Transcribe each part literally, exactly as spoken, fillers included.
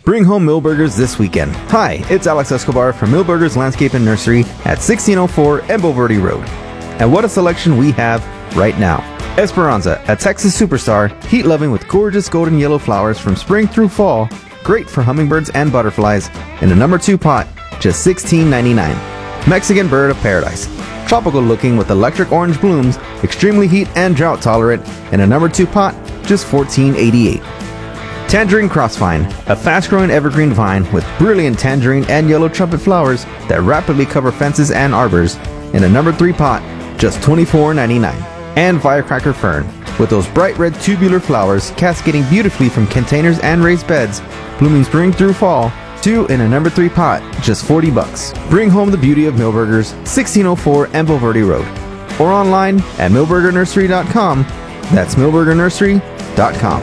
Bring home Milberger's this weekend. Hi, it's Alex Escobar from Milberger's Landscape and Nursery at sixteen oh four Embo Verde Road. And what a selection we have right now. Esperanza, a Texas superstar, heat-loving with gorgeous golden yellow flowers from spring through fall, great for hummingbirds and butterflies, in a number two pot, just sixteen ninety-nine. Mexican Bird of Paradise, tropical-looking with electric orange blooms, extremely heat and drought-tolerant, in a number two pot, just fourteen eighty-eight. Tangerine Crossvine, a fast-growing evergreen vine with brilliant tangerine and yellow trumpet flowers that rapidly cover fences and arbors, in a number three pot, just twenty-four ninety-nine. And Firecracker Fern, with those bright red tubular flowers cascading beautifully from containers and raised beds, blooming spring through fall, two in a number three pot, just forty bucks. Bring home the beauty of Milberger's, sixteen oh four Embo Verde Road, or online at milberger nursery dot com. That's milberger nursery dot com.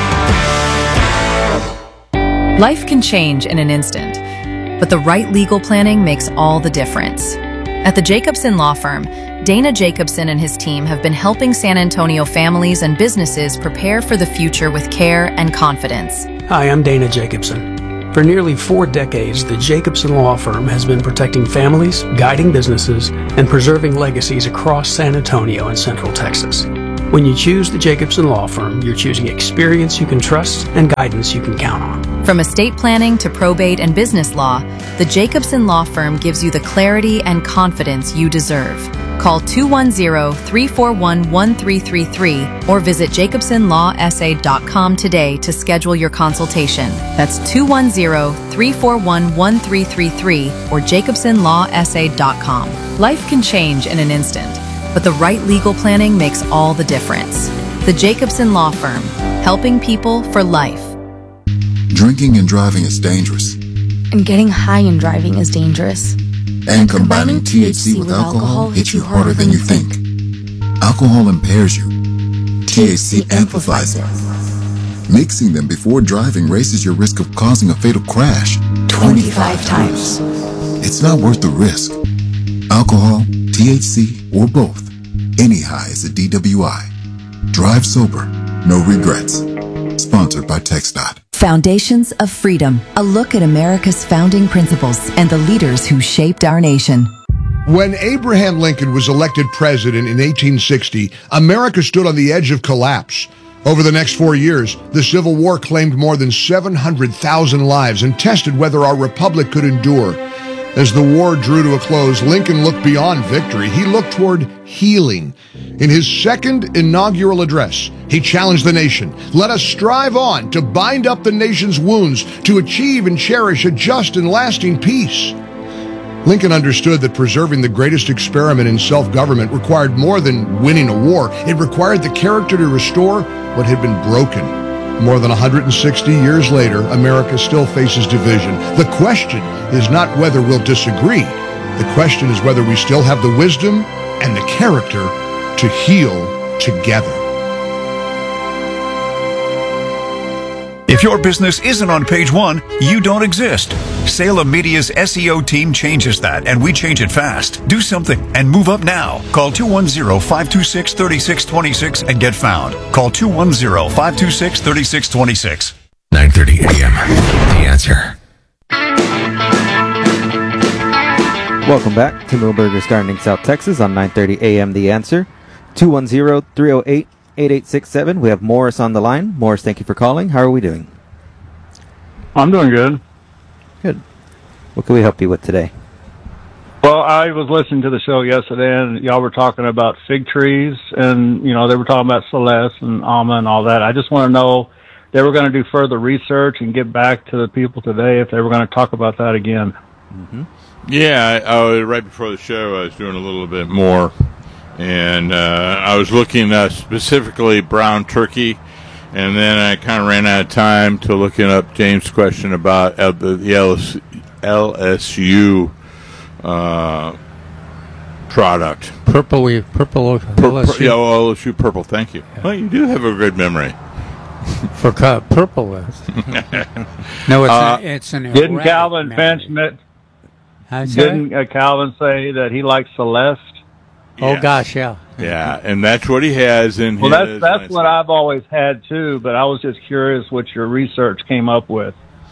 Life can change in an instant, but the right legal planning makes all the difference. At the Jacobson Law Firm, Dana Jacobson and his team have been helping San Antonio families and businesses prepare for the future with care and confidence. Hi, I'm Dana Jacobson. For nearly four decades, the Jacobson Law Firm has been protecting families, guiding businesses, and preserving legacies across San Antonio and Central Texas. When you choose the Jacobson Law Firm, you're choosing experience you can trust and guidance you can count on. From estate planning to probate and business law, the Jacobson Law Firm gives you the clarity and confidence you deserve. Call two one zero, three four one, one three three three or visit jacobson law s a dot com today to schedule your consultation. That's two one zero, three four one, one three three three or jacobson law s a dot com. Life can change in an instant, but the right legal planning makes all the difference. The Jacobson Law Firm, helping people for life. Drinking and driving is dangerous. And getting high and driving is dangerous. And combining T H C with alcohol hits you harder than you think. Alcohol impairs you. T H C amplifies it. Mixing them before driving raises your risk of causing a fatal crash twenty-five times. It's not worth the risk. Alcohol, T H C, or both. Any high is a D W I. Drive sober, no regrets. Sponsored by TxDOT. Foundations of Freedom, a look at America's founding principles and the leaders who shaped our nation. When Abraham Lincoln was elected president in eighteen sixty, America stood on the edge of collapse. Over the next four years, the Civil War claimed more than seven hundred thousand lives and tested whether our republic could endure. As the war drew to a close, Lincoln looked beyond victory. He looked toward healing. In his second inaugural address, he challenged the nation. Let us strive on to bind up the nation's wounds, to achieve and cherish a just and lasting peace. Lincoln understood that preserving the greatest experiment in self-government required more than winning a war. It required the character to restore what had been broken. More than one hundred sixty years later, America still faces division. The question is not whether we'll disagree. The question is whether we still have the wisdom and the character to heal together. If your business isn't on page one, you don't exist. Salem Media's S E O team changes that, and we change it fast. Do something and move up now. Call two one zero, five two six, three six two six and get found. Call two one zero, five two six, three six two six. nine thirty a.m. The Answer. Welcome back to Milberger's Gardening, South Texas on nine thirty a.m. The Answer. two one zero, three oh eight, eight eight six seven. We have Morris on the line. Morris, thank you for calling. How are we doing? I'm doing good. Good. What can we help you with today? Well, I was listening to the show yesterday, and y'all were talking about fig trees, and, you know, they were talking about Celeste and Alma and all that. I just want to know, they were going to do further research and get back to the people today if they were going to talk about that again. Mm-hmm. Yeah, I, I, right before the show, I was doing a little bit more, and uh, I was looking at specifically brown turkey, and then I kind of ran out of time to looking up James' question about uh, the L S U uh, product. Purple, purple, Pur- L S U. Yeah, L S U purple. Thank you. Yeah. Well, you do have a good memory. For uh, purple, no, it's uh, an, it's an. Didn't Calvin Finch? Didn't uh, Calvin say that he likes Celeste? Oh yeah. gosh, yeah. Yeah, and that's what he has in well, his. Well, that's that's what I've always had too. But I was just curious what your research came up with.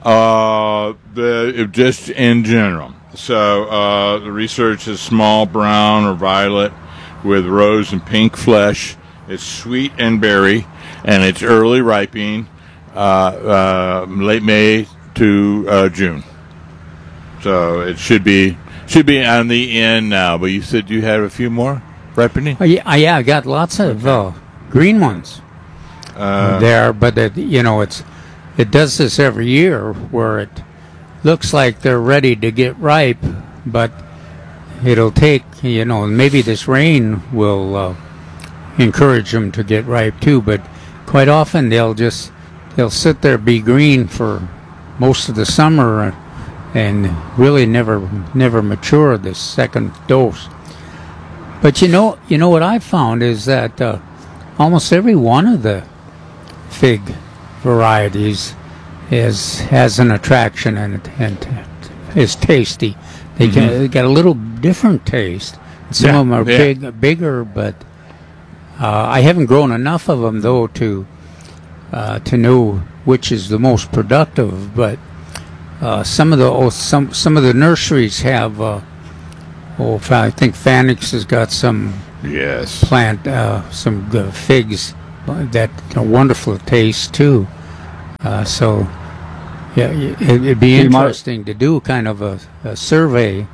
Uh, the just in general. So uh, the research is small brown or violet with rose and pink flesh. It's sweet and berry, and it's early ripening, uh, uh, late May to uh, June. So it should be should be on the end now. But you said you had a few more ripening. Oh, yeah, yeah, I got lots of uh, green ones Uh, there, but it, you know, it's it does this every year where it looks like they're ready to get ripe, but it'll take, you know, maybe this rain will uh, encourage them to get ripe too. But quite often they'll just they'll sit there, be green for most of the summer, and really never never mature this second dose. But you know, you know what I found is that uh, almost every one of the fig varieties is has an attraction and, and is tasty. They Mhm. can they got a little different taste. Some Yeah, of them are yeah. big, bigger, but uh, I haven't grown enough of them though to uh, to know which is the most productive. But uh, some of the oh, some some of the nurseries have. Uh, oh, I think Fanix has got some. Yes. Plant uh, some uh, figs that are wonderful taste too. Uh, so, yeah, it, it'd be See, my- interesting to do kind of a, a survey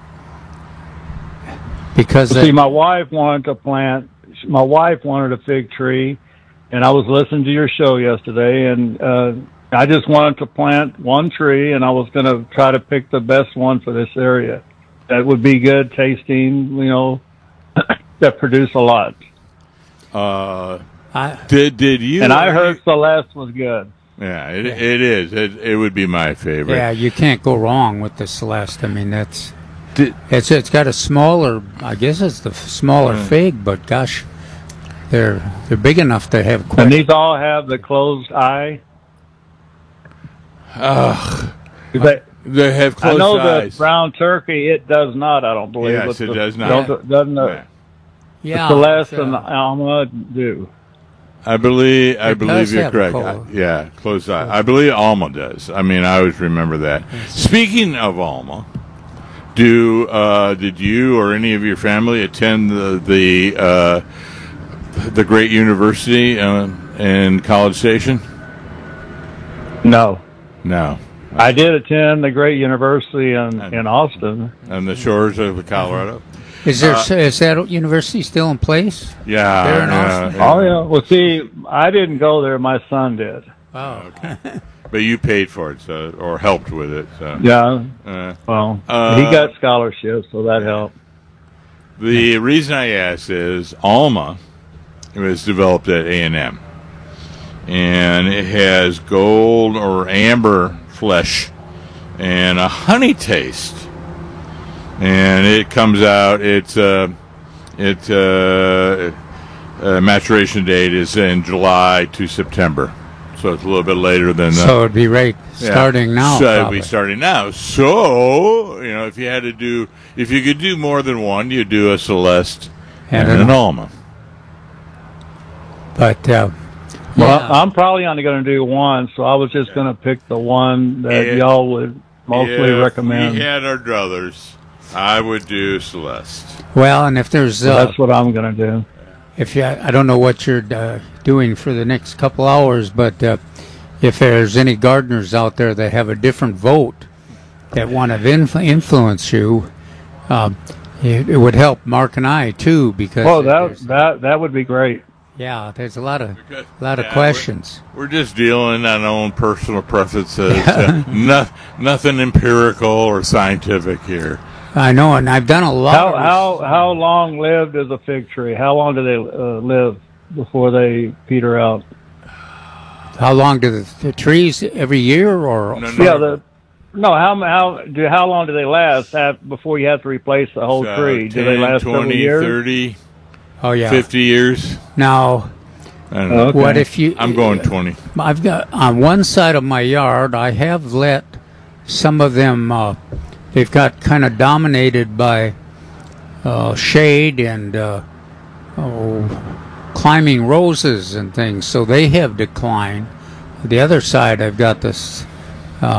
because See, that- my wife wanted to plant. My wife wanted a fig tree, and I was listening to your show yesterday, and uh, I just wanted to plant one tree, and I was going to try to pick the best one for this area that would be good tasting. You know, that produce a lot. Uh, I, did did you? And I heard Celeste was good. Yeah, it it is. It it would be my favorite. yeah, you can't go wrong with the Celeste. I mean, that's it's it's got a smaller. I guess it's the f- smaller Mm. fig, but gosh, they're they're big enough to have. Quite And these all have the closed eye. Ugh. They, They have I closed know eyes. the brown turkey, it does not, I don't believe. Yes, but it the- does not. don't- Doesn't the, Yeah, the Celeste it's, uh, and the Alma do. I believe I It believe does you're have correct. cold. I- yeah, closed eye. I believe Alma does. I mean, I always remember that. Speaking of Alma, do uh, did you or any of your family attend the the uh, the great university uh, in College Station? No. No. I did attend the great university in, in Austin. On the shores of Colorado. Is there Uh, is that university still in place? Yeah. There in yeah, Austin? yeah. Oh, yeah. Well, see, I didn't go there. My son did. Oh, okay. But you paid for it, so or helped with it. So. Yeah. Uh, Well, uh, he got scholarships, so that helped. The reason I ask is Alma was developed at A and M, and it has gold or amber flesh and a honey taste, and it comes out. It's uh, it uh, uh, maturation date is in July to September, so it's a little bit later than. Uh, So it'd be right starting now, So it'd probably. be starting now. So you know, if you had to do, if you could do more than one, you'd do a Celeste and, And an an- Alma. But uh, Well, I'm probably only going to do one, so I was just going to pick the one that If- y'all would mostly if recommend. we had our druthers, I would do Celeste. well, and if there's So uh, that's what I'm going to do. if you, I don't know what you're uh, doing for the next couple hours, but uh, if there's any gardeners out there that have a different vote that want to influ- influence you, um, it, it would help Mark and I too, because Well, that that that would be great. yeah, there's a lot of a lot of Yeah, questions. We're, we're just dealing on our own personal preferences. uh, no, nothing empirical or scientific here. I know, and I've done a lot. How of how how long lived is a fig tree? How long do they uh, live before they peter out? How long do the, the trees every year, or Yeah, the no. How how do how long do they last af- before you have to replace the whole So tree? Do they ten, last several twenty, years? thirty, Oh yeah, fifty years? Now, I don't know. what if you? I'm going twenty. I've got on one side of my yard. I have let some of them. Uh, they've got kind of dominated by uh, shade and uh, oh, climbing roses and things, so they have declined. The other side, I've got this uh,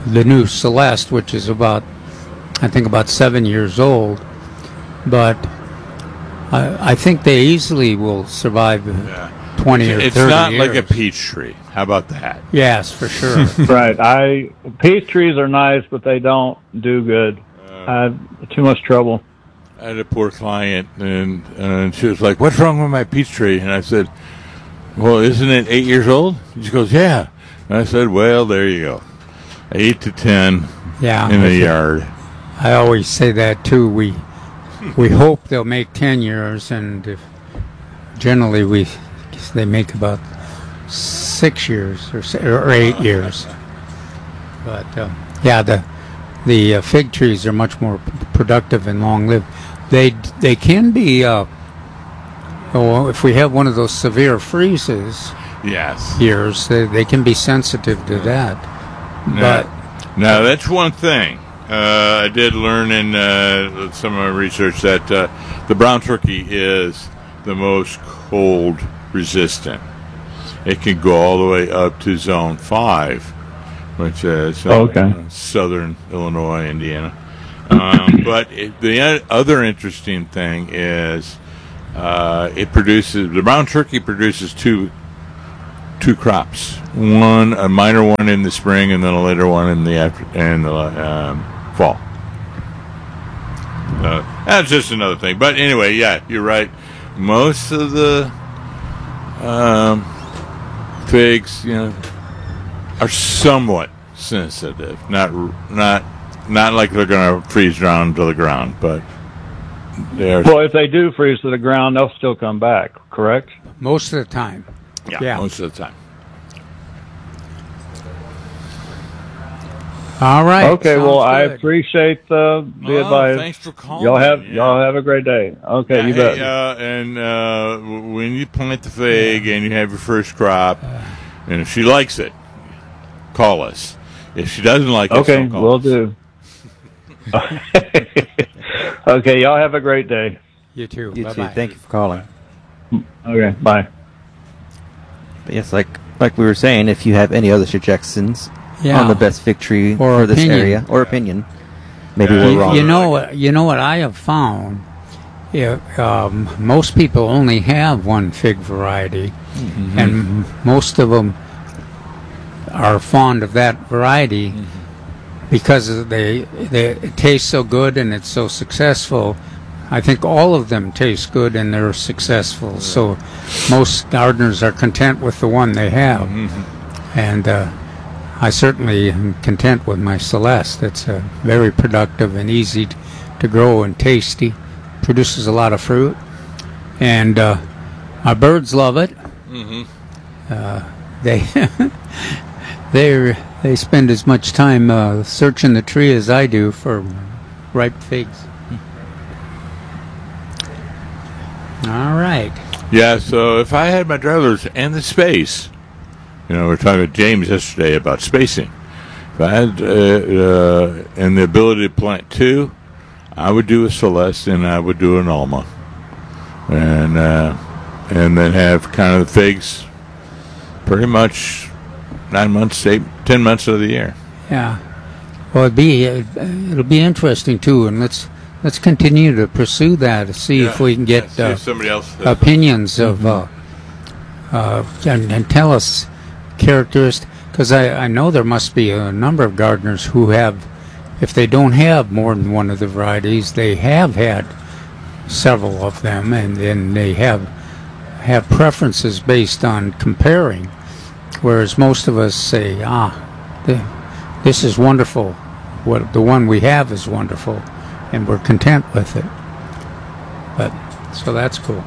the new Celeste, which is about, I think, about seven years old. But I, I think they easily will survive Yeah. twenty or It's thirty not years. like a peach tree. How about that? Yes, for sure. Right. I peach trees are nice, but they don't do good. I have too much trouble. I had a poor client, and, and she was like, "What's wrong with my peach tree?" And I said, "Well, isn't it eight years old?" She goes, "Yeah." And I said, "Well, there you go, eight to ten Yeah, in the if it- yard." I always say that too. We we hope they'll make ten years, and if generally we they make about six years or, se- or eight years. But uh, yeah, the the uh, fig trees are much more p- productive and long-lived. They they can be. Uh, oh, if we have one of those severe freezes, Yes. years, they, they can be sensitive to that. But Now, now that's one thing. Uh, I did learn in uh, some of my research that uh, the brown turkey is the most cold resistant. It can go all the way up to zone five, which is uh, Oh, okay. uh, southern Illinois, Indiana. Um, but it, the o- other interesting thing is uh, it produces, the brown turkey produces two two crops. One, a minor one in the spring, and then a later one in the after in the um, fall. Uh, that's just another thing. But anyway, yeah, you're right. Most of the um, figs, you know, are somewhat sensitive. Not not not like they're going to freeze down to the ground, but they are. Well, if they do freeze to the ground, they'll still come back, correct? most of the time. Yeah, Yeah. most of the time. All right. Okay, well, sounds I good. appreciate the, the Oh, advice. thanks for calling. Y'all have Yeah. y'all have a great day. Okay, Yeah, you hey, bet. uh, and uh, w- when you plant the fig and you have your first crop, and if she likes it, call us. If she doesn't like it, Okay, don't call will us. do. Okay, y'all have a great day. You too. You too. Bye-bye. Thank you for calling. Okay, bye. But yes, like like we were saying, if you have any other suggestions Yeah. on the best fig tree Or for this opinion. area or opinion, maybe Yeah. we're You, wrong. you know what? You know what I have found. Yeah, um, most people only have one fig variety, Mm-hmm. and m- most of them are fond of that variety Mm-hmm. because they they it tastes so good and it's so successful. I think all of them taste good and they're successful. So most gardeners are content with the one they have, Mm-hmm. and uh, I certainly am content with my Celeste. It's uh, very productive and easy t- to grow and tasty. Produces a lot of fruit, and uh, my birds love it. Mm-hmm. Uh, they they they spend as much time uh, searching the tree as I do for ripe figs. All right. Yeah, so if I had my druthers and the space, you know, we were talking to James yesterday about spacing. If I had uh, uh, and the ability to plant two, I would do a Celeste and I would do an Alma, and uh, and then have kind of the figs, pretty much nine months, eight, ten months of the year. Yeah. Well, it'd be uh, it'll be interesting too, and let's let's continue to pursue that to see if Yeah. we can Yeah, get see uh, if somebody else has- opinions of uh, uh, and, and tell us characteristics. Because I, I know there must be a number of gardeners who have, if they don't have more than one of the varieties, they have had several of them, and then they have have preferences based on comparing. Whereas most of us say, ah, the, this is wonderful. What the one we have is wonderful, and we're content with it. But so that's cool.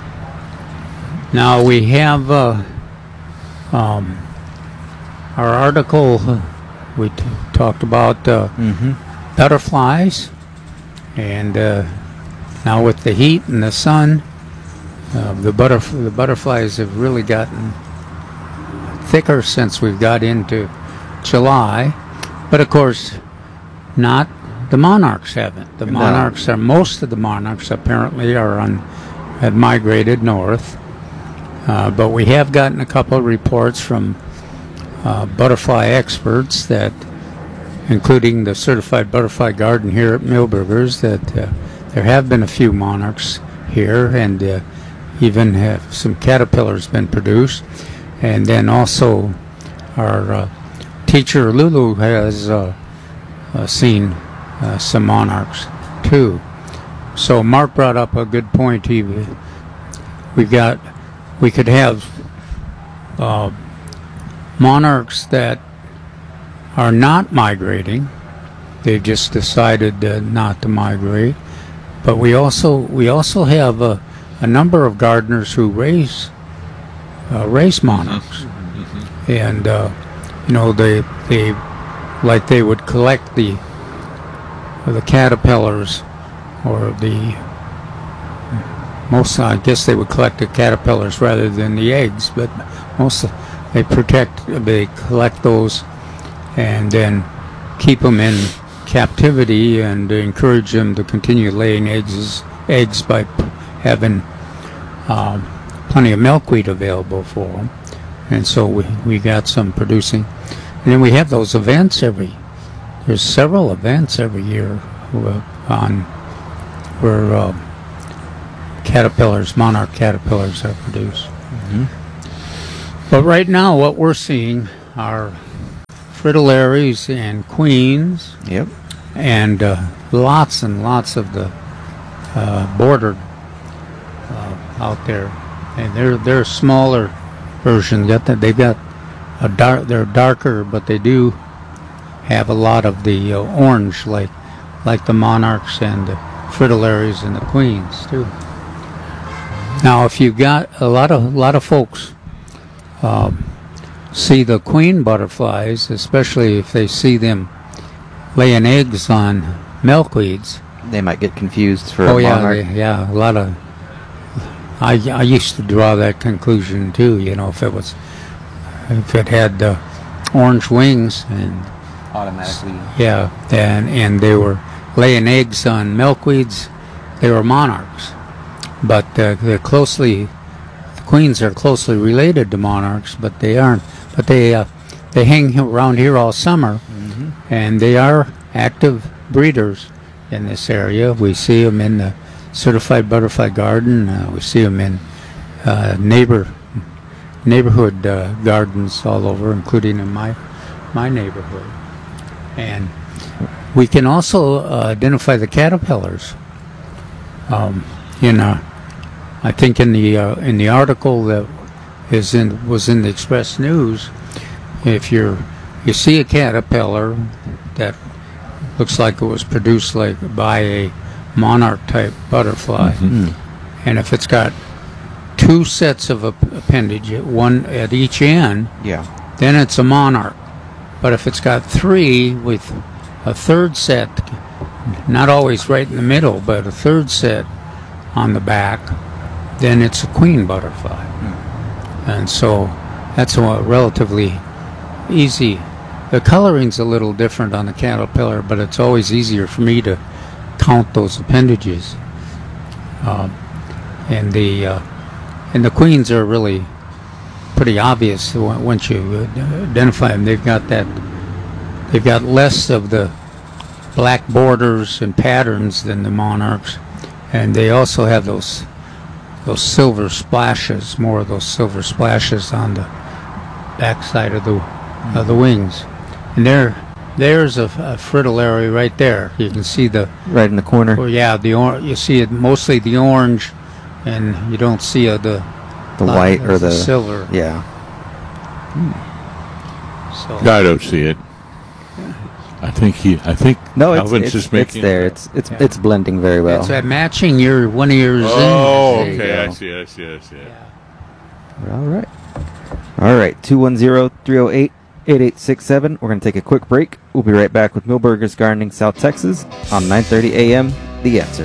Now we have uh, um, our article. Uh, we t- talked about uh, butterflies, and uh, now with the heat and the sun, uh, the butterf- the butterflies have really gotten thicker since we've got into July. But of course, not the monarchs haven't. The No. monarchs are most of the monarchs apparently are on have migrated north. Uh, but we have gotten a couple of reports from uh, butterfly experts that including the certified butterfly garden here at Milberger's, that uh, there have been a few monarchs here, and uh, even have some caterpillars been produced. And then also our uh, teacher Lulu has uh, uh, seen uh, some monarchs too. So Mark brought up a good point. He, we got, we could have uh, monarchs that are not migrating. They've just decided uh, not to migrate. But we also we also have a, a number of gardeners who raise uh, raise monarchs, mm-hmm. and uh, you know they they like they would collect the the caterpillars, or the most I guess they would collect the caterpillars rather than the eggs, but most they protect they collect those and then keep them in captivity and encourage them to continue laying eggs eggs by having uh, plenty of milkweed available for them. And so we, we got some producing. And then we have those events every, there's several events every year on where uh, caterpillars, monarch caterpillars are produced. Mm-hmm. But right now what we're seeing are fritillaries and queens. Yep. And uh, lots and lots of the uh, bordered uh, out there, and they're they're smaller versions. Got that they've got a dark. They're darker, but they do have a lot of the uh, orange, like like the monarchs and the fritillaries and the queens too. Now, if you've got a lot of a lot of folks um, see the queen butterflies, especially if they see them laying eggs on milkweeds, they might get confused for oh a yeah monarch. They, yeah a lot of I, I used to draw that conclusion too, you know, if it was if it had uh, orange wings and automatically yeah and and they were laying eggs on milkweeds, they were monarchs. But uh, they're closely the queens are closely related to monarchs, but they aren't but they uh, they hang around here all summer. And they are active breeders in this area. We see them in the certified butterfly garden. Uh, we see them in uh, neighbor neighborhood uh, gardens all over, including in my my neighborhood. And we can also uh, identify the caterpillars. Um, in uh, I think in the uh, in the article that is in was in the Express News, if you're you see a caterpillar that looks like it was produced like by a monarch type butterfly, mm-hmm. and if it's got two sets of appendage, one at each end, yeah, then it's a monarch. But if it's got three with a third set, not always right in the middle, but a third set on the back, then it's a queen butterfly. Mm. And so that's a relatively easy. The coloring's a little different on the caterpillar, but it's always easier for me to count those appendages. Um, and the uh, and the queens are really pretty obvious once you identify them. They've got that. They've got less of the black borders and patterns than the monarchs, and they also have those those silver splashes, more of those silver splashes on the back side of the of the wings. And there, there's a, a fritillary right there. You can see the right in the corner. Oh yeah, the or, you see it mostly the orange, and you don't see uh, the the white or the, the silver. Yeah. Hmm. I don't see it. I think he. I think no, it's, Alvin's it's, just it's making there. It it's it's yeah. it's blending very well. It's uh, matching your one of your. Oh, zins. okay. I see. I see. I see. Yeah. All right. All right. Two one zero three zero eight. eight eight six seven. We're going to take a quick break. We'll be right back with Milberger's Gardening South Texas on nine thirty a.m. The Answer.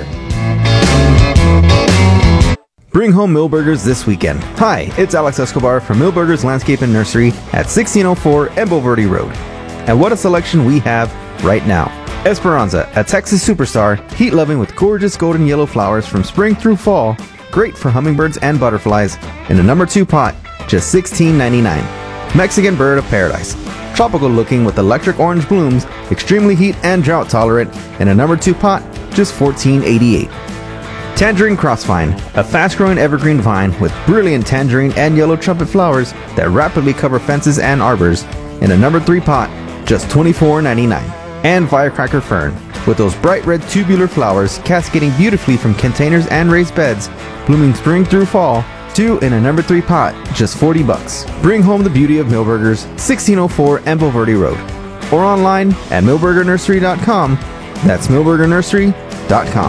Bring home Milberger's this weekend. Hi, it's Alex Escobar from Milberger's Landscape and Nursery at sixteen oh four Embo Verde Road. And what a selection we have right now. Esperanza, a Texas superstar, heat-loving with gorgeous golden yellow flowers from spring through fall, great for hummingbirds and butterflies, in a number two pot, just sixteen ninety-nine. Mexican Bird of Paradise, tropical looking with electric orange blooms, extremely heat and drought tolerant, in a number two pot, just fourteen eighty-eight. Tangerine Crossvine, a fast-growing evergreen vine with brilliant tangerine and yellow trumpet flowers that rapidly cover fences and arbors, in a number three pot, just twenty-four ninety-nine. And Firecracker Fern, with those bright red tubular flowers cascading beautifully from containers and raised beds, blooming spring through fall, two in a number three pot, just forty bucks. Bring home the beauty of Millburgers, sixteen oh four Empo Verde Road, or online at millburger nursery dot com. That's millburger nursery dot com.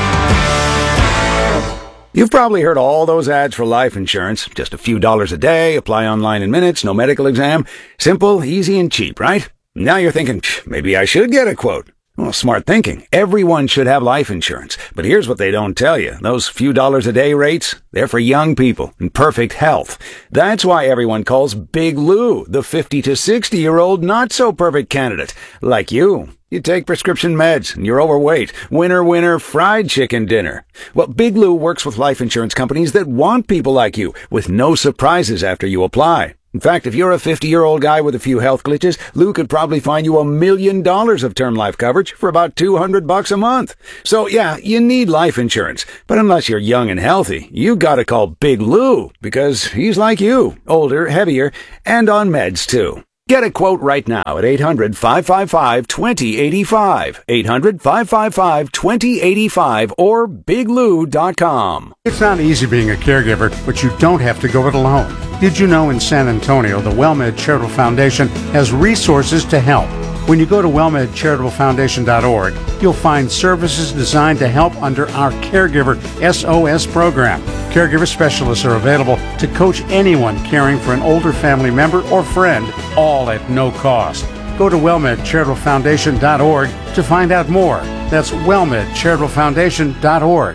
You've probably heard all those ads for life insurance. Just a few dollars a day, apply online in minutes, no medical exam. Simple, easy, and cheap, right? Now you're thinking, maybe I should get a quote. Well, smart thinking. Everyone should have life insurance. But here's what they don't tell you. Those few dollars a day rates, they're for young people in perfect health. That's why everyone calls Big Lou the fifty to sixty year old not so perfect candidate. Like you. You take prescription meds and you're overweight. Winner, winner, fried chicken dinner. Well, Big Lou works with life insurance companies that want people like you with no surprises after you apply. In fact, if you're a fifty-year-old guy with a few health glitches, Lou could probably find you a million dollars of term life coverage for about two hundred bucks a month. So yeah, you need life insurance. But unless you're young and healthy, you gotta call Big Lou because he's like you, older, heavier, and on meds too. Get a quote right now at eight hundred, five five five, two oh eight five, eight hundred, five five five, two oh eight five, or big lou dot com. It's not easy being a caregiver, but you don't have to go it alone. Did you know in San Antonio, the WellMed Charitable Foundation has resources to help? When you go to well med charitable foundation dot org, you'll find services designed to help under our Caregiver S O S program. Caregiver specialists are available to coach anyone caring for an older family member or friend, all at no cost. Go to well med charitable foundation dot org to find out more. That's well med charitable foundation dot org.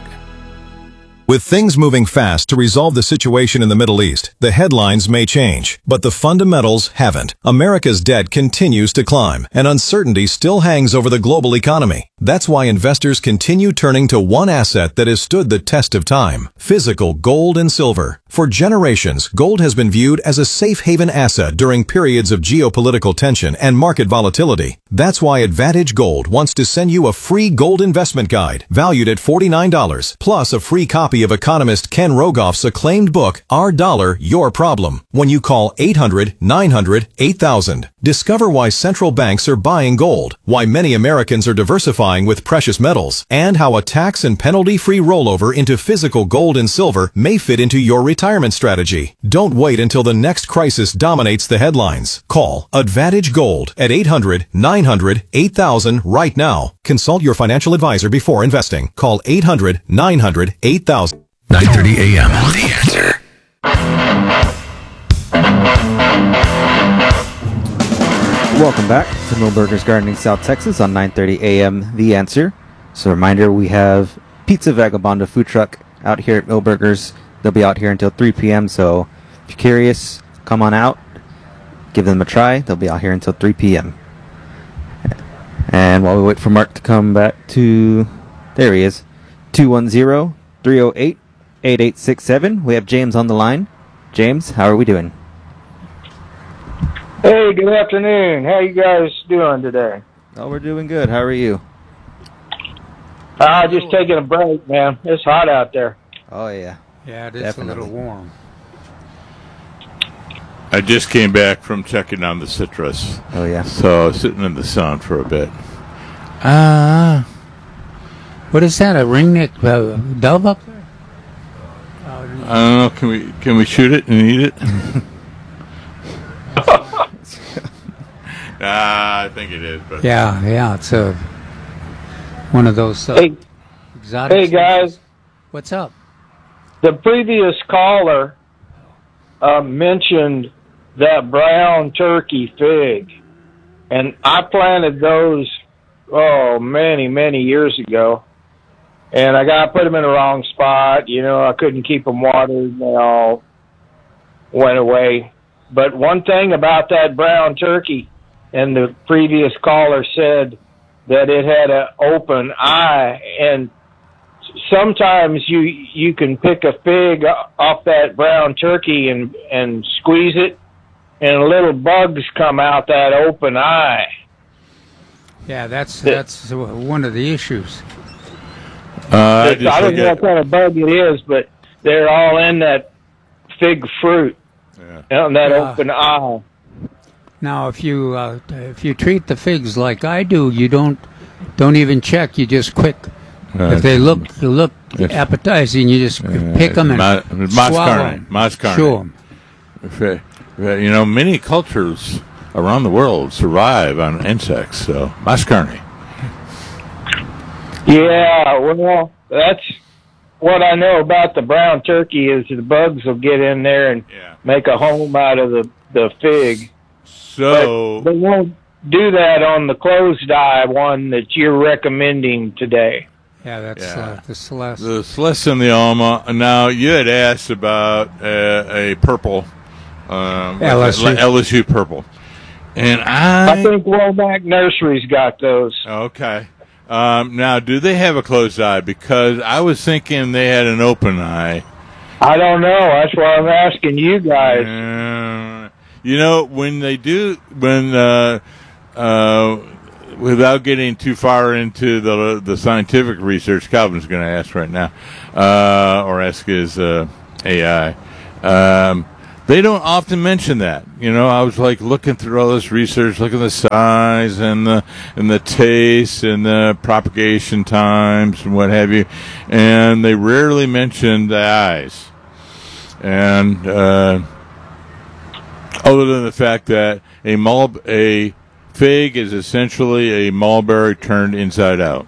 With things moving fast to resolve the situation in the Middle East, the headlines may change, but the fundamentals haven't. America's debt continues to climb, and uncertainty still hangs over the global economy. That's why investors continue turning to one asset that has stood the test of time: physical gold and silver. For generations, gold has been viewed as a safe haven asset during periods of geopolitical tension and market volatility. That's why Advantage Gold wants to send you a free gold investment guide valued at forty-nine dollars, plus a free copy of economist Ken Rogoff's acclaimed book, Our Dollar, Your Problem, when you call eight hundred, nine hundred, eight thousand. Discover why central banks are buying gold, why many Americans are diversifying with precious metals, and how a tax and penalty-free rollover into physical gold and silver may fit into your retirement strategy. Don't wait until the next crisis dominates the headlines. Call Advantage Gold at eight hundred, nine hundred, eight thousand right now. Consult your financial advisor before investing. Call eight hundred, nine hundred, eight thousand. nine thirty a.m. The Answer. Welcome back to Millburgers Gardening, South Texas on nine thirty a.m. The Answer. So a reminder, we have Pizza Vagabonda food truck out here at Millburgers. They'll be out here until three p.m. So if you're curious, come on out. Give them a try. They'll be out here until three p.m. And while we wait for Mark to come back to... There he is. two one zero, three oh eight, eight eight six seven. We have James on the line. James, how are we doing? Hey, good afternoon. How you guys doing today? Oh, we're doing good. How are you? Uh, just taking a break, man. It's hot out there. Oh, yeah. Yeah, it is Definitely. a little warm. I just came back from checking on the citrus. Oh, yeah. So sitting in the sun for a bit. Uh, what is that, a ringneck uh, dove up there? I don't know. Can we can we shoot it and eat it? Nah, I think it is. But Yeah, yeah, it's a, one of those uh, Hey, exotic... hey guys. What's up? The previous caller uh, mentioned that brown turkey fig, and I planted those, oh, many, many years ago. And I got to put them in the wrong spot. You know, I couldn't keep them watered, and they all went away. But one thing about that brown turkey, and the previous caller said that it had an open eye, and sometimes you you can pick a fig off that brown turkey and, and squeeze it, and little bugs come out that open eye. Yeah, that's that's one of the issues. Uh, I, I don't know what kind of bug it is, but they're all in that fig fruit, yeah. on that Uh, open eye. Now, if you uh, if you treat the figs like I do, you don't don't even check. You just quick. Uh, if they look you look it's- appetizing, you just Uh, pick them and ma- mas swallow carne, 'em. mas carne. Chew 'em. If, uh, uh, you know, many cultures around the world survive on insects, so mas carne. Yeah, well, that's what I know about the brown turkey is the bugs will get in there and make a home out of the, the fig. So But they won't do that on the closed eye one that you're recommending today. Yeah, that's Yeah. Uh, the Celeste. The Celeste and the Alma. Now, you had asked about uh, a purple. Um, L S U. L S U purple. And I... I think Womack Nursery's got those. Okay. Um, now, do they have a closed eye? Because I was thinking they had an open eye. I don't know. That's why I'm asking you guys. Uh, you know, when they do, when, uh, uh, without getting too far into the the scientific research, Calvin's going to ask right now, uh, or ask his uh, A I. Um, they don't often mention that. You know, I was like looking through all this research, looking at the size and the and the taste and the propagation times and what have you, and they rarely mention the eyes. And uh, other than the fact that a mul- a fig is essentially a mulberry turned inside out.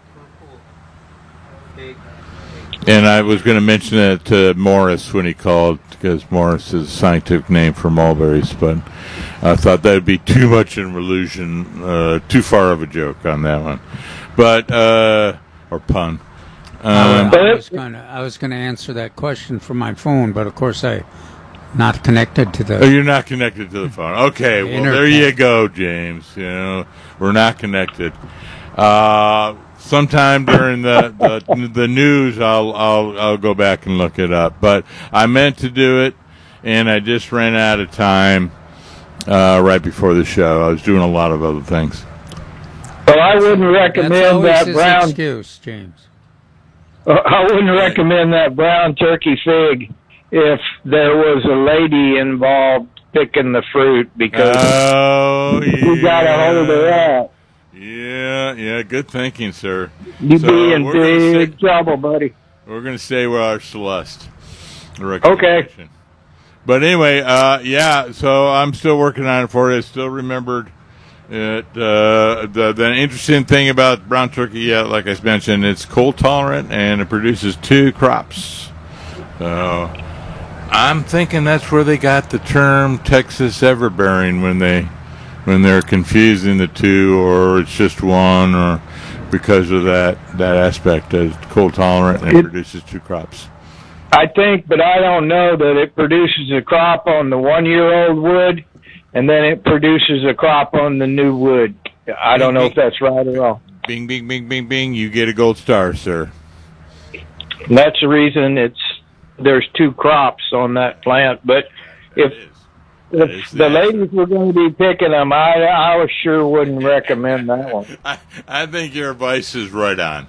And I was going to mention it to Morris when he called, because Morris is a scientific name for mulberries, but I thought that would be too much in illusion, uh, too far of a joke on that one. But, uh, or pun. Um, I was going to I was going to answer that question from my phone, but of course I not connected to the. Oh, you're not connected to the phone. Okay, well, Internet. there you go, James. You know, we're not connected. Uh, sometime during the, the the news, I'll I'll I'll go back and look it up. But I meant to do it, and I just ran out of time uh, right before the show. I was doing a lot of other things. Well, I wouldn't recommend That's always that his brown. excuse, James. Uh, I wouldn't recommend that brown turkey fig if there was a lady involved picking the fruit, because Oh, you got a hold of that. Yeah, yeah, good thinking, sir. You'd So be in we're gonna big stay- trouble, buddy. We're going to stay with our Celeste. Okay. Okay. But anyway, uh, yeah, so I'm still working on it for you. I still remembered it. Uh, the, the interesting thing about brown turkey, yeah, like I mentioned, it's cold tolerant and it produces two crops. So I'm thinking that's where they got the term Texas everbearing when they when they're confusing the two, or it's just one, or because of that that aspect that it's cold tolerant and it, It- produces two crops. I think, but I don't know that it produces a crop on the one-year-old wood, and then it produces a crop on the new wood. I don't know if that's right or wrong. Bing, bing, bing, bing, bing. You get a gold star, sir. And that's the reason it's there's two crops on that plant. But if if the ladies were going to be picking them, I I sure wouldn't recommend that one. I, I think your advice is right on.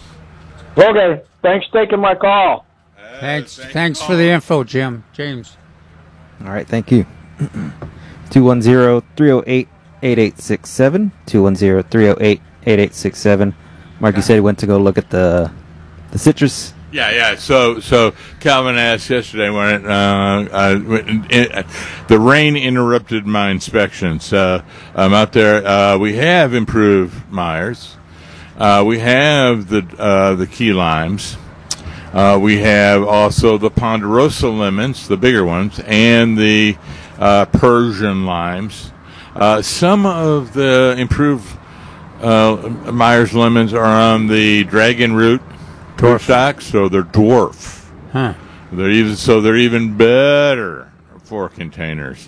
Okay, thanks for taking my call. Thanks, thanks for the info, Jim. James. All right, thank you. two one zero, three oh eight, eight eight six seven. two one zero, three oh eight, eight eight six seven. Mark, you said he went to go look at the the citrus. Yeah, yeah. So, so Calvin asked yesterday when it, uh, uh, when it, the rain interrupted my inspections. Uh, I'm out there. Uh, we have improved Myers. Uh, we have the uh, the key limes. Uh, we have also the Ponderosa lemons, the bigger ones, and the uh, Persian limes. Uh, some of the improved uh, Myers lemons are on the dragon root dwarf stock, so they're dwarf. Huh. They're even so they're even better for containers.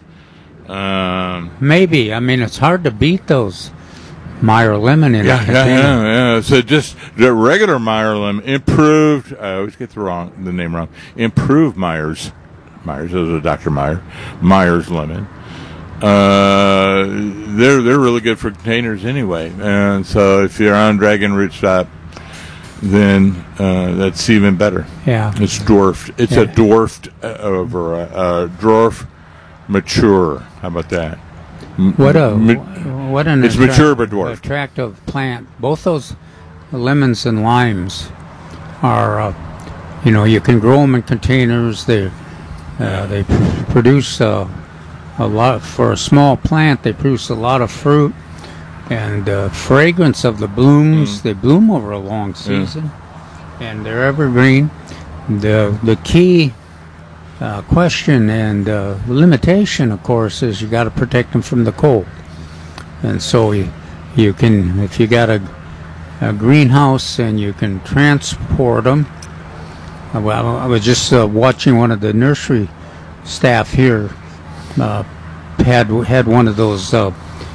Um, Maybe. I mean, it's hard to beat those Meyer lemon in a yeah, yeah, container. yeah, yeah. So just the regular Meyer lemon, improved. I always get the wrong the name wrong. Improved Myers, Myers is a Doctor Meyer, Myers lemon. uh, they're they're really good for containers anyway. And so if you're on Dragon Rootstock, then uh, that's even better. Yeah, it's dwarfed. It's yeah. a dwarfed uh, over a uh, dwarf mature. How about that? What a Ma- what an it's attra- mature but dwarfed. attractive plant. Both those lemons and limes are, uh, you know, you can grow them in containers. They uh, they pr- produce uh, a lot for a small plant. They produce a lot of fruit and uh, fragrance of the blooms. Mm. They bloom over a long season, mm. and they're evergreen. The the key. Uh, question and uh, limitation, of course, is you got to protect them from the cold. And so you, you can, if you got a, a greenhouse and you can transport them. Uh, well, I was just uh, watching one of the nursery staff here uh, had had one of those uh,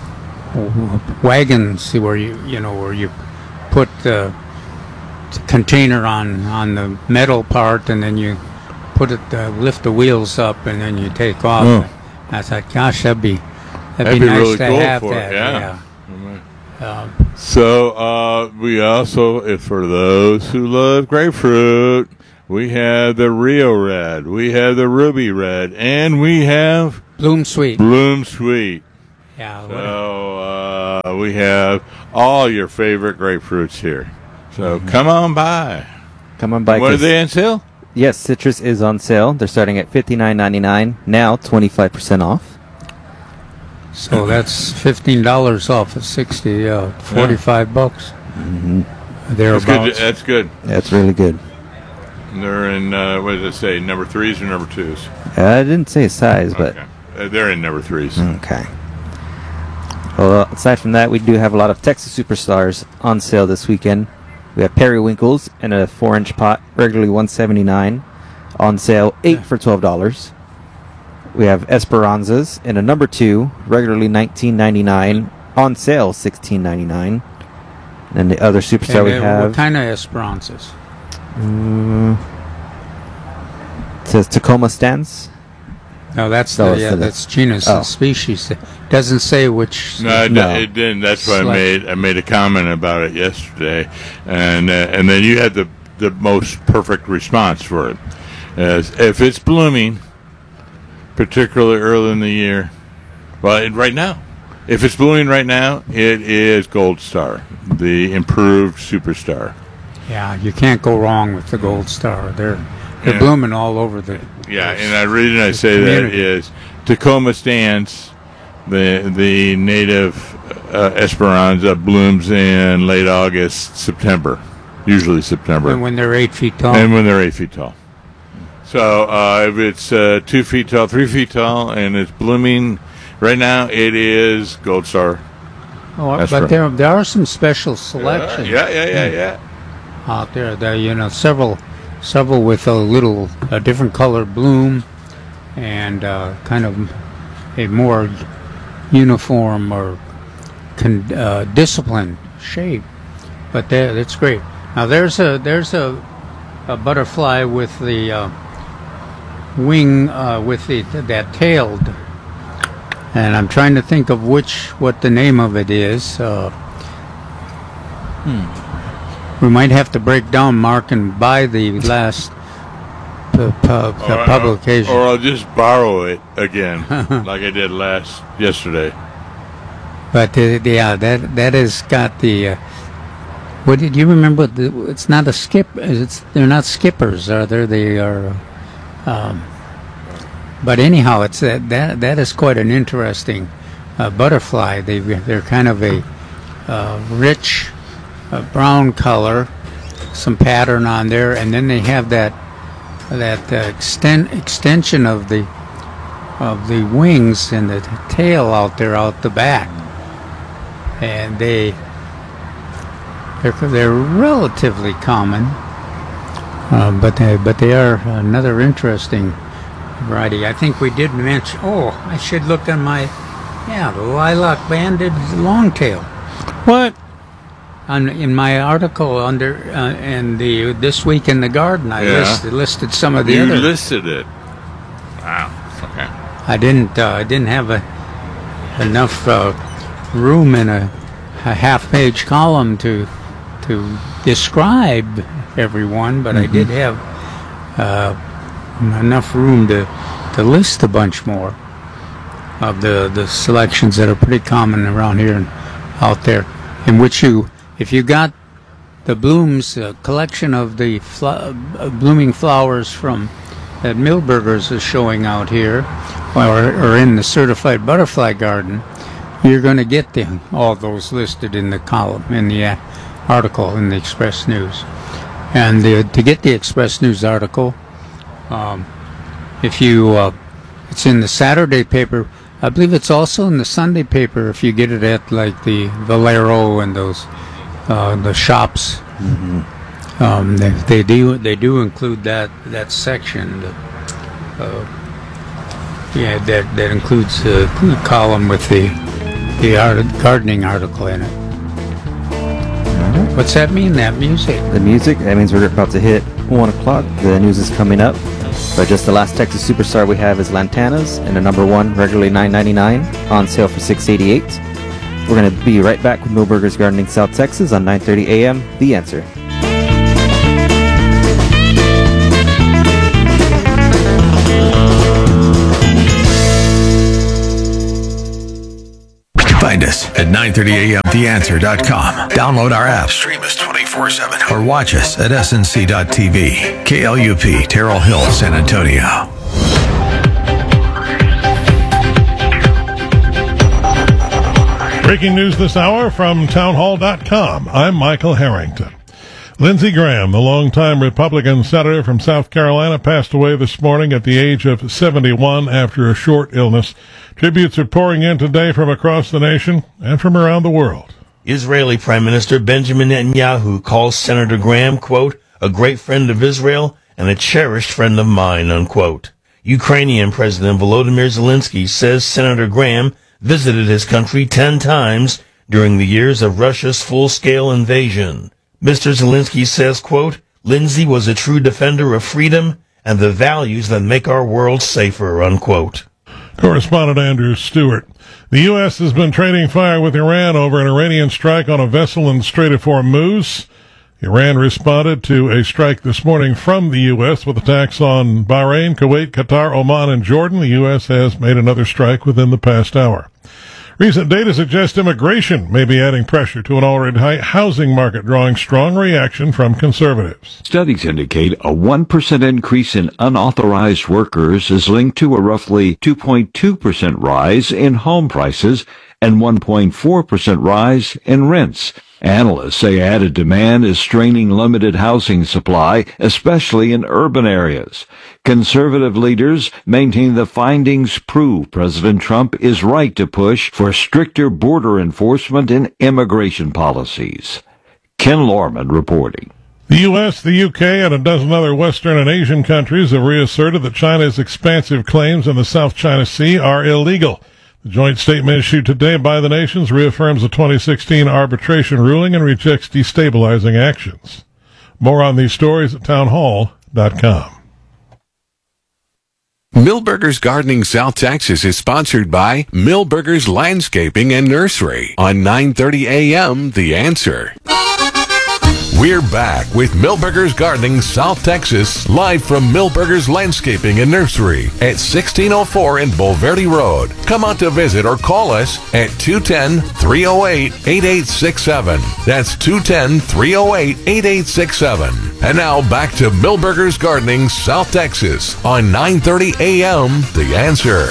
wagons where you you know where you put the container on on the metal part and then you put it, uh, lift the wheels up, and then you take off. Oh. I thought, gosh, that'd be that'd, that'd be, be nice really to cool have for that. It, yeah. yeah. Um, so uh, we also, if for those who love grapefruit, we have the Rio Red, we have the Ruby Red, and we have Bloom Sweet. Bloom Sweet. Yeah. So uh, we have all your favorite grapefruits here. So mm-hmm. come on by. Come on by. What are they on sale? Yes, citrus is on sale. They're starting at fifty-nine ninety-nine, now twenty-five percent off. So that's fifteen dollars off of sixty, uh, forty-five yeah. bucks. Mm-hmm. That's good. That's good. That's really good. They're in, uh, what does it say, number threes or number twos? Uh, I didn't say size, okay. but... Uh, they're in number threes. Okay. Well, aside from that, we do have a lot of Texas Superstars on sale this weekend. We have periwinkles in a four-inch pot, regularly one seventy-nine, on sale eight for twelve dollars. We have Esperanzas in a number two, regularly nineteen ninety-nine, on sale sixteen ninety-nine. And the other superstar and, we uh, have. What kind of Esperanzas? Um, it says Tacoma Stance. No, that's no, the, yeah, the, that's genus oh. and species. It doesn't say which. No, it, no. it didn't. That's why I made I made a comment about it yesterday, and uh, and then you had the the most perfect response for it. As if it's blooming, particularly early in the year, well, it, right now, if it's blooming right now, it is Gold Star, the improved superstar. Yeah, you can't go wrong with the Gold Star. They're they're yeah. blooming all over the. Yeah, and the reason I say community. that is Tacoma Stance, the the native uh, Esperanza blooms in late August, September, usually September. And when they're eight feet tall. And when they're eight feet tall. So uh, if it's uh, two feet tall, three feet tall, and it's blooming right now, it is Gold Star. Oh, but there there are some special selections. Yeah, yeah, yeah, yeah. Out there, there you know several. Several with a little a different color bloom and uh, kind of a more uniform or con- uh, disciplined shape, but that, that's great. Now there's a there's a, a butterfly with the uh, wing uh, with the that tailed, and I'm trying to think of which what the name of it is. Uh, hmm. We might have to break down, Mark, and buy the last pu- pu- or, publication. Or I'll just borrow it again, like I did last yesterday. But uh, yeah, that that has got the. Uh, what did you remember? The, it's not a skip. It's they're not skippers, are they? They are. Um, but anyhow, it's that that that is quite an interesting uh, butterfly. They they're kind of a uh, rich. A brown color, some pattern on there, and then they have that that uh, extend extension of the of the wings and the tail out there out the back, and they they're they're relatively common, uh, but they but they are another interesting variety. I think we did mention. Oh, I should look on my yeah the lilac banded longtail. What? On, in my article under uh, in the This Week in the Garden, I yeah. listed, listed some of the you other. You listed it. Wow. Okay. I didn't. Uh, I didn't have a enough uh, room in a, a half-page column to to describe everyone, but mm-hmm. I did have uh, enough room to to list a bunch more of the the selections that are pretty common around here and out there, in which you, if you got the blooms, uh, collection of the fl- uh, blooming flowers from that Milberger's is showing out here, or, or in the certified butterfly garden, you're going to get the, all those listed in the column, in the uh, article in the Express News. And the, to get the Express News article, um, if you, uh, it's in the Saturday paper. I believe it's also in the Sunday paper if you get it at like the Valero and those uh, the shops. Mm-hmm. Um, they, they do they do include that that section. Uh, yeah, that that includes uh, the column with the the art, gardening article in it. Right. What's that mean? That music? The music. That means we're about to hit one o'clock. The news is coming up. But just the last Texas Superstar we have is Lantana's, and the number one, regularly nine ninety-nine, on sale for six eighty-eight. We're going to be right back with Milberger's Gardening South Texas on nine thirty a.m. The Answer. Find us at nine thirty a m the answer dot com. Download our app, stream us twenty-four seven, or watch us at S N C dot T V. K L U P, Terrell Hill, San Antonio. Breaking news this hour from town hall dot com. I'm Michael Harrington. Lindsey Graham, the longtime Republican senator from South Carolina, passed away this morning at the age of seventy-one after a short illness. Tributes are pouring in today from across the nation and from around the world. Israeli Prime Minister Benjamin Netanyahu calls Senator Graham, quote, a great friend of Israel and a cherished friend of mine, unquote. Ukrainian President Volodymyr Zelensky says Senator Graham visited his country ten times during the years of Russia's full-scale invasion. Mister Zelensky says, quote, Lindsey was a true defender of freedom and the values that make our world safer, unquote. Correspondent Andrew Stewart. The U S has been trading fire with Iran over an Iranian strike on a vessel in the Strait of Hormuz. Iran responded to a strike this morning from the U S with attacks on Bahrain, Kuwait, Qatar, Oman, and Jordan. The U S has made another strike within the past hour. Recent data suggests immigration may be adding pressure to an already high housing market, drawing strong reaction from conservatives. Studies indicate a one percent increase in unauthorized workers is linked to a roughly two point two percent rise in home prices and one point four percent rise in rents. Analysts say added demand is straining limited housing supply, especially in urban areas. Conservative leaders maintain the findings prove President Trump is right to push for stricter border enforcement and immigration policies. Ken Lorman reporting. The U S, the U K, and a dozen other Western and Asian countries have reasserted that China's expansive claims in the South China Sea are illegal. The joint statement issued today by the nations reaffirms the twenty sixteen arbitration ruling and rejects destabilizing actions. More on these stories at town hall dot com. Milberger's Gardening South Texas is sponsored by Milberger's Landscaping and Nursery on nine thirty a m The Answer. We're back with Milberger's Gardening South Texas, live from Milberger's Landscaping and Nursery at sixteen oh four in Bulverde Road. Come out to visit or call us at two one zero, three oh eight, eight eight six seven. That's two one zero, three oh eight, eight eight six seven. And now back to Milberger's Gardening South Texas on nine thirty a m The Answer.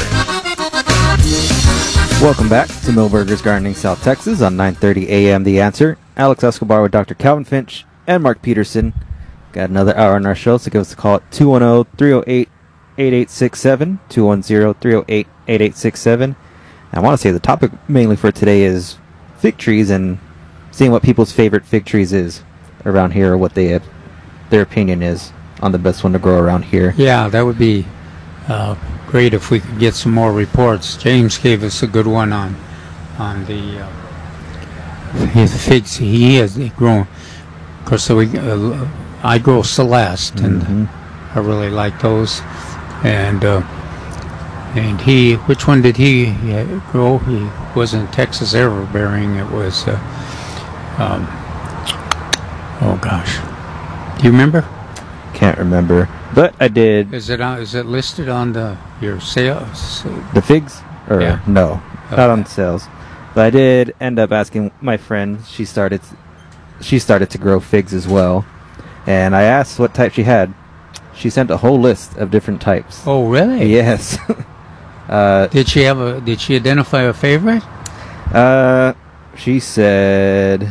Welcome back to Milberger's Gardening South Texas on nine thirty a m The Answer. Alex Escobar with Doctor Calvin Finch and Mark Peterson. Got another hour on our show, so give us a call at two one zero, three oh eight, eight eight six seven, two one zero, three oh eight, eight eight six seven. And I want to say the topic mainly for today is fig trees and seeing what people's favorite fig trees is around here, or what they have, their opinion is on the best one to grow around here. Yeah, that would be uh, great if we could get some more reports. James gave us a good one on on the uh, his figs. He has grown. Of course, so we, uh, I grow Celeste, and mm-hmm. I really like those. And uh, And he, which one did he uh, grow? He wasn't Texas Everbearing. It was, uh, um, oh gosh, do you remember? Can't remember, but I did. Is it on, is it listed on the your sales? The figs? Or Yeah. no, Okay. not on sales. But I did end up asking my friend. She started, she started to grow figs as well, and I asked what type she had. She sent a whole list of different types. Oh, really? Yes. uh, Did she have a? Did she identify a favorite? uh, she said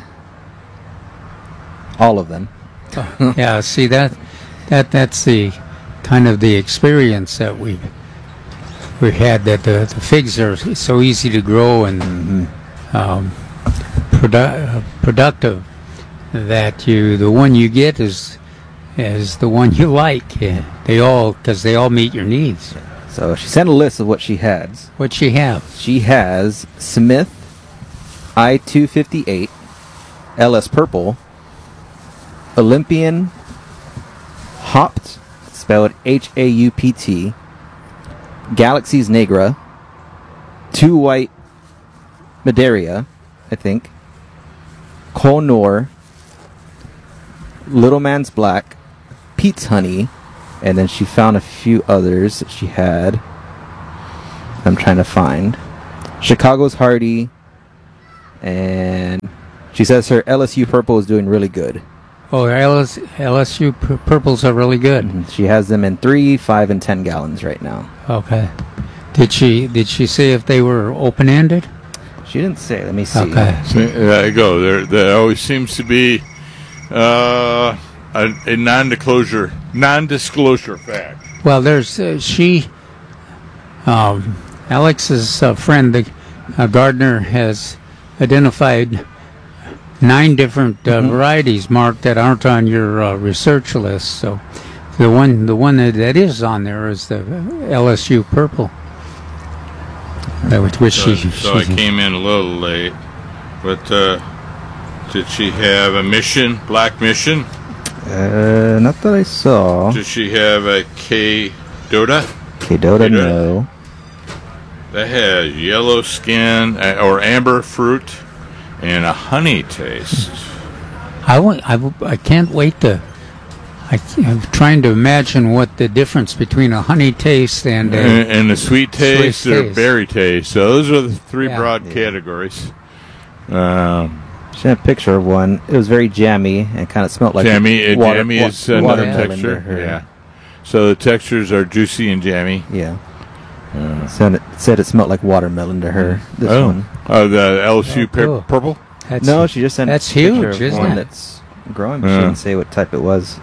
all of them. Yeah. See that, that that's the kind of the experience that we we had. That the, the figs are so easy to grow and um, produ- uh, productive. That you the one you get is is the one you like. Yeah. They all because they all meet your needs. So she sent a list of what she has. What she have? She has Smith I two fifty-eight, L S Purple, Olympian Hopped, spelled H A U P T, Galaxy's Negra, Two White Madeira, I think, Colnor, Little Man's Black, Pete's Honey, and then she found a few others that she had. I'm trying to find. Chicago's Hardy, and she says her L S U Purple is doing really good. Oh, L S, L S U pur- purples are really good. Mm-hmm. She has them in three, five, and ten gallons right now. Okay. Did she did she say if they were open ended? She didn't say. Let me see. Okay. See, there you go. There, there always seems to be uh, a, a non-disclosure, non-disclosure fact. Well, there's uh, she, um, Alex's uh, friend, the uh, Gardner, has identified nine different uh, Mm-hmm. varieties marked that aren't on your uh, research list. So the one the one that, that is on there is the L S U Purple. Uh, which which So, she, so I she came in a little late, but uh, did she have a mission, Black Mission? Uh, not that I saw. Did she have a K Dota? K Dota, no. That has yellow skin uh, or amber fruit and a honey taste. I want, I, w- I can't wait to. I, I'm trying to imagine what the difference between a honey taste and a And, and the sweet taste sweet or taste. berry taste. So those are the three Yeah. broad categories. Um, She had a picture of one. It was very jammy and kind of smelled like jammy, uh, water, jammy wa- is another watermelon texture. to her. Yeah. So the textures are juicy and jammy. Yeah. Said it, said it smelled like watermelon to her. This oh. one. Oh, the L S U Oh, cool. pur- purple? That's, No, she just sent that's a picture huge, of isn't one it? that's growing. But Yeah. She didn't say what type it was.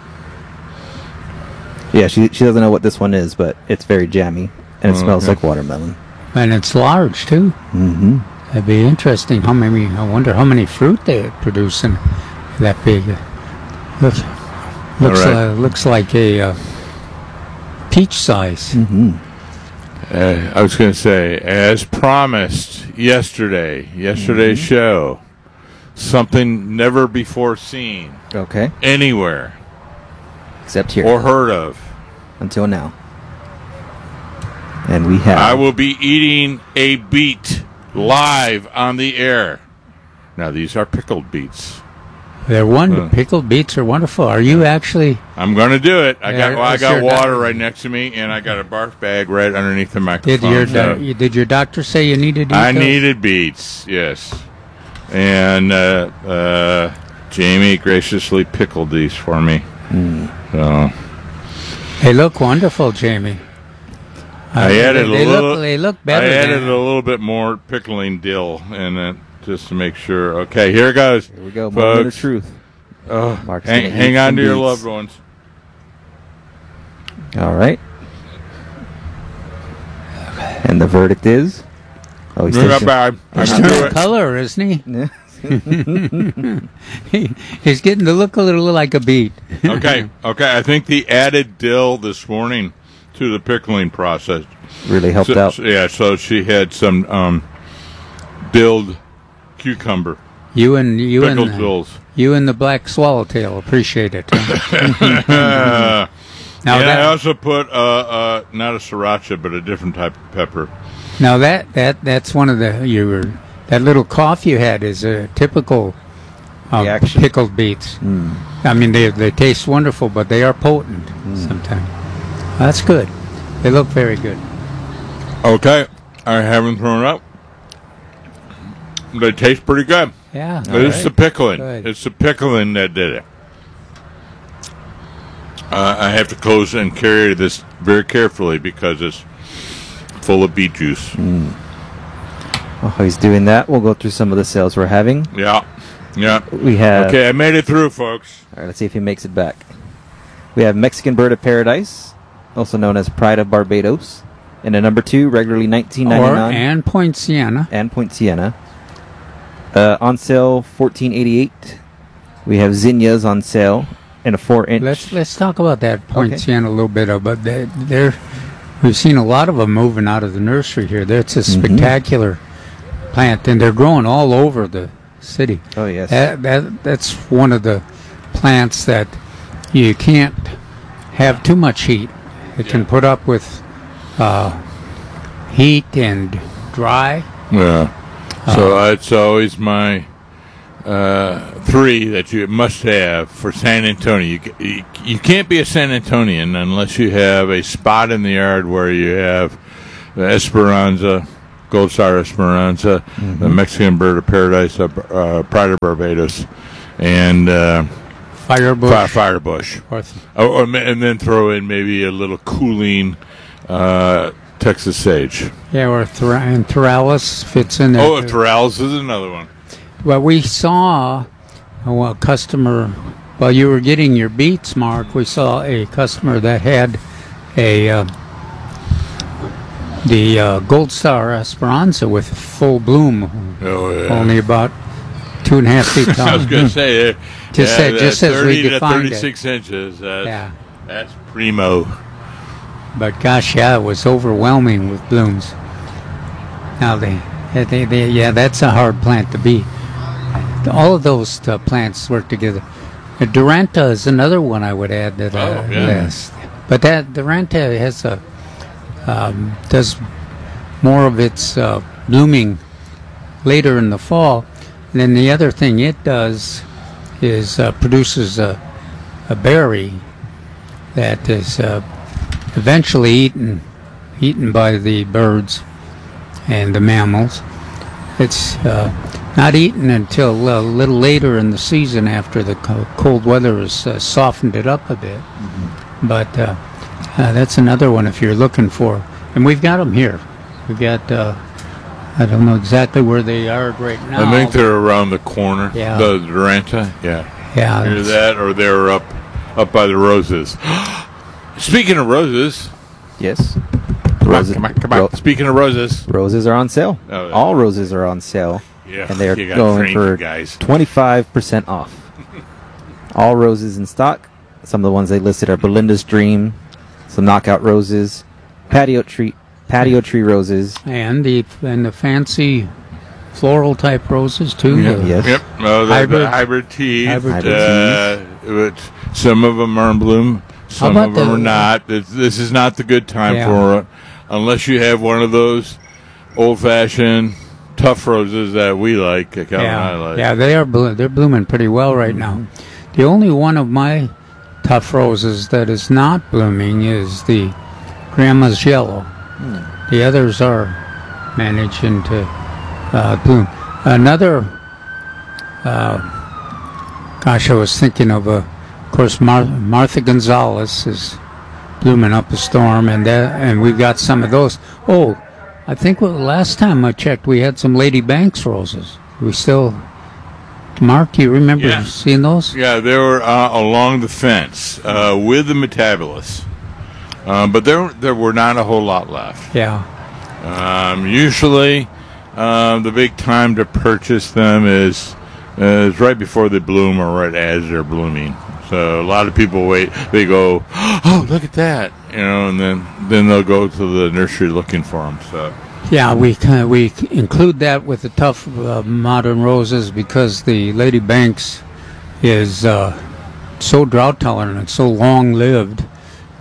Yeah, she she doesn't know what this one is, but it's very jammy and it Oh, smells okay. like watermelon. And it's large too. Mm-hmm. That'd be interesting. How many? I wonder how many fruit they produce in that big. Looks looks All right. uh, looks like a uh, peach size. Mm-hmm. Uh, I was going to say, as promised yesterday, yesterday's Mm-hmm. show, something never before seen Okay. anywhere Except here. or heard of. Until now. And we have. I will be eating a beet live on the air. Now, these are pickled beets. They're wonderful. Uh. Pickled beets are wonderful. Are you actually? I'm going to do it. I Yeah, got well, I is got your water doc- right next to me, and I got a barf bag right underneath the Did microphone. your so- do- did your doctor say you needed? to eat I those? needed beets, yes. And uh, uh, Jamie graciously pickled these for me. So They look wonderful, Jamie. I Uh, added they, a they little. Look, they look better. I added than, a little bit more pickling dill in it just to make sure. Okay, here it goes. Here we go. Moment of folks. truth. Oh, Mark's hang, gonna hang eat on some to your beets. loved ones. All right. And the verdict is. Oh, he's Not tasting- bad. I He's can do turning it. color, isn't he? Yeah. he? He's getting to look a little like a beet. Okay, okay. I think the added dill this morning to the pickling process Really helped So- out. so- yeah, so she had some um, dilled cucumber. You and you Pickled and bills. you and the black swallowtail appreciate it. Uh, Now and that, I also put uh, uh, not a sriracha, but a different type of pepper. Now that, that that's one of the you were that little cough you had is a typical uh, pickled beets. Mm. I mean, they they taste wonderful, but they are potent mm. sometimes. That's good. They look very good. Okay, I haven't thrown up. They taste pretty good. Yeah, it's right. the pickling. Good. It's the pickling that did it. Uh, I have to close and carry this very carefully because it's full of beet juice. Mm. While he's doing that, we'll go through some of the sales we're having. Yeah, yeah. We have. Okay, I made it through, folks. All right, let's see if he makes it back. We have Mexican Bird of Paradise, also known as Pride of Barbados, and a number two, regularly nineteen ninety-nine. Or and Point Sienna. And Point Sienna. Uh, on sale, fourteen eighty-eight. We have zinnias on sale in a four inch. Let's let's talk about that Point Okay. Sienna a little bit. But they're, they're we've seen a lot of them moving out of the nursery here. That's a Mhm. spectacular plant, and they're growing all over the city. Oh yes. That, that that's one of the plants that you can't have too much heat. It can put up with uh, heat and dry. Yeah. So uh, it's always my uh, three that you must have for San Antonio. You, ca- you, you can't be a San Antonian unless you have a spot in the yard where you have the Esperanza, Gold Star Esperanza, Mm-hmm. the Mexican Bird of Paradise, uh, uh, Pride of Barbados, and uh, Firebush. Fire, Firebush. Or th- Oh, or, ma- and then throw in maybe a little cooling uh, Texas sage. Yeah, or Thor- and Thoralis fits in there. Oh, Torrals is another one. Well, we saw a a customer, while you were getting your beets, Mark, we saw a customer that had a uh, the uh, Gold Star Esperanza with full bloom, Oh, yeah. only about two and a half feet tall. I was going to say, uh, Just yeah, that- just that as we thirty to defined it. thirty-six inches. That's, Yeah. that's primo. But gosh, yeah, it was overwhelming with blooms. Now they, they, they yeah, that's a hard plant to beat. All of those uh, plants work together. Uh, Duranta is another one I would add to the Oh, yeah. list. But that Duranta has a um, does more of its uh, blooming later in the fall. And then the other thing it does is uh, produces a, a berry that is uh, eventually eaten eaten by the birds and the mammals. It's uh, not eaten until a little later in the season after the co- cold weather has uh, softened it up a bit. Mm-hmm. But uh, uh, that's another one if you're looking for. And we've got them here. We've got, uh, I don't know exactly where they are right now. I think they're around the corner. Yeah. The Duranta. Yeah. Yeah, Either that's- that or they're up up by the roses. Speaking of roses. Yes. Come Roses- on, come on, come on. ro- Speaking of roses. Roses are on sale. Oh, yeah. All roses are on sale. Yeah, And they're you gotta going train for you guys. twenty-five percent off. All roses in stock. Some of the ones they listed are Belinda's Dream, some knockout roses, patio tree patio tree roses. And the and the fancy floral type roses too. Yep. the Yes. Yep. Oh, the hybrid- hybrid, hybrid teas. hybrid uh, but some of them are in bloom. Some about of them the- are not. This, this is not the good time Yeah. for it, unless you have one of those old-fashioned tough roses that we like. That Calvin and I Yeah, like. yeah, they are blo- they're blooming pretty well right now. The only one of my tough roses that is not blooming is the Grandma's Yellow. The others are managing to uh, bloom. Another, uh, gosh, I was thinking of, uh, of course, Mar- Martha Gonzalez is blooming up a storm, and that, and we've got some of those. Oh, I think well, last time I checked, we had some Lady Banks roses. We still, Mark, you remember Yeah. seeing those? Yeah, they were uh, along the fence uh, with the Metabolus. Um, but there, there were not a whole lot left. Yeah. Um, usually, um, the big time to purchase them is is right before they bloom or right as they're blooming. So a lot of people wait. They go, "Oh, look at that!" You know, and then then they'll go to the nursery looking for them. So Yeah, we kind of, we include that with the tough uh, modern roses because the Lady Banks is uh, so drought tolerant and so long lived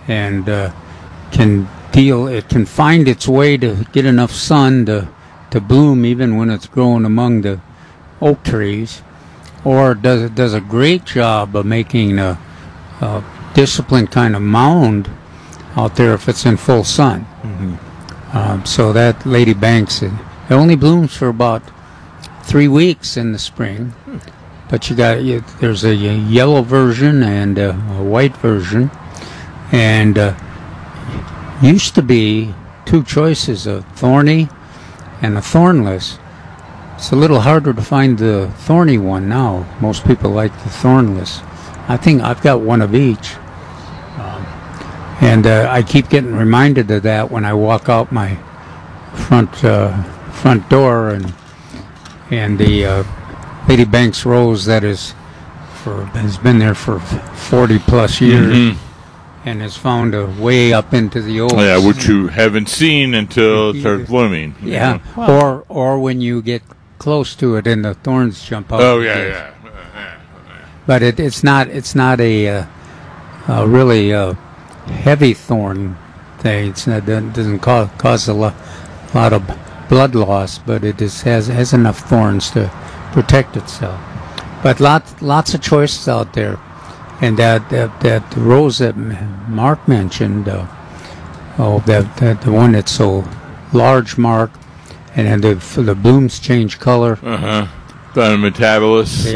and uh, can deal. It can find its way to get enough sun to to bloom even when it's growing among the oak trees, or does it does a great job of making a, a disciplined kind of mound out there if it's in full sun. Mm-hmm. Um, so that Lady Banks, it, it only blooms for about three weeks in the spring, but you got you, there's a, a yellow version and a, a white version, and uh, used to be two choices, a thorny and a thornless. It's a little harder to find the thorny one now. Most people like the thornless. I think I've got one of each. Um, and uh, I keep getting reminded of that when I walk out my front uh, front door, and and the uh, Lady Banks rose that is for has been there for forty plus years. Mm-hmm. And has found a way up into the oaks. Yeah, which you haven't seen until it starts blooming. Yeah, know? or or when you get close to it and the thorns jump out. Oh yeah, yeah, yeah. But it, it's not it's not a, uh, a really uh, heavy thorn thing. It's not, it doesn't cause, cause a lot, lot of blood loss, but it just has has enough thorns to protect itself. But lots lots of choices out there. And that, that that rose that Mark mentioned, uh, oh, that, that the one that's so large, Mark, and then the the blooms change color. Uh huh. The metabolist.